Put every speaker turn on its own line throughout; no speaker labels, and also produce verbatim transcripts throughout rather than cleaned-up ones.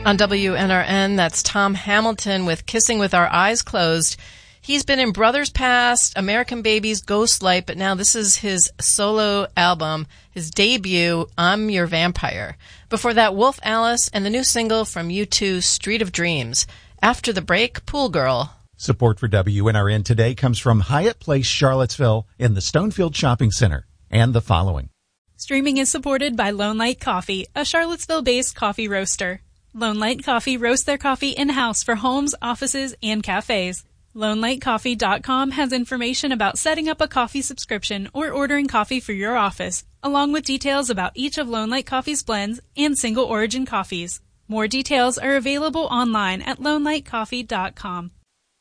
On W N R N, that's Tom Hamilton with Kissing with Our Eyes Closed. He's been in Brothers Past, American Babies, Ghost Light, but now this is his solo album, his debut, I'm Your Vampire. Before that, Wolf Alice and the new single from U two, Street of Dreams. After the break, Pool Girl.
Support for W N R N today comes from Hyatt Place, Charlottesville in the Stonefield Shopping Center and the following.
Streaming is supported by Lone Light Coffee, a Charlottesville-based coffee roaster. Lone Light Coffee roasts their coffee in-house for homes, offices, and cafes. Lone Light Coffee dot com has information about setting up a coffee subscription or ordering coffee for your office, along with details about each of Lone Light Coffee's blends and single origin coffees. More details are available online at Lone Light Coffee dot com.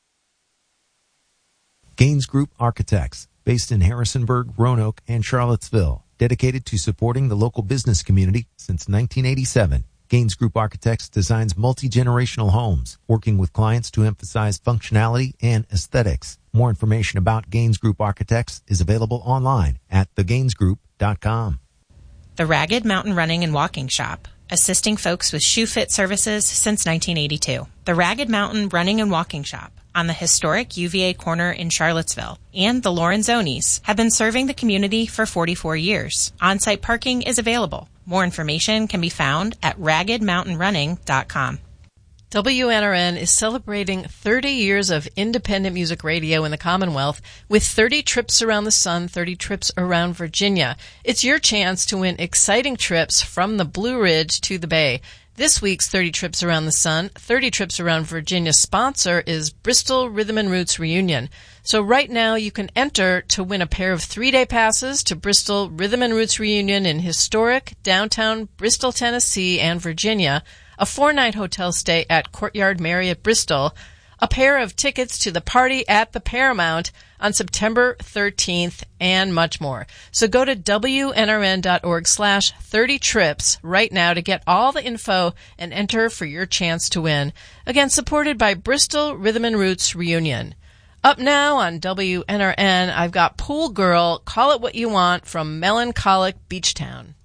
Gaines Group Architects, based in Harrisonburg, Roanoke, and Charlottesville, dedicated to supporting the local business community since nineteen eighty-seven. Gaines Group Architects designs multi-generational homes, working with clients to emphasize functionality and aesthetics. More information about Gaines Group Architects is available online at the gaines group dot com.
The Ragged Mountain Running and Walking Shop, assisting folks with shoe fit services since nineteen eighty-two. The Ragged Mountain Running and Walking Shop on the historic U V A corner in Charlottesville and the Lorenzonis have been serving the community for forty-four years. On-site parking is available. More information can be found at ragged mountain running dot com.
W N R N is celebrating thirty years of independent music radio in the Commonwealth with thirty trips around the sun, thirty trips around Virginia. It's your chance to win exciting trips from the Blue Ridge to the Bay. This week's thirty trips around the sun, thirty trips around Virginia sponsor is Bristol Rhythm and Roots Reunion. So right now you can enter to win a pair of three-day passes to Bristol Rhythm and Roots Reunion in historic downtown Bristol, Tennessee and Virginia, a four-night hotel stay at Courtyard Marriott Bristol, a pair of tickets to the party at the Paramount on September thirteenth, and much more. So go to W N R N dot org slash thirty trips right now to get all the info and enter for your chance to win. Again, supported by Bristol Rhythm and Roots Reunion. Up now on W N R N, I've got Pool Girl, Call It What You Want from Melancholic Beach Town.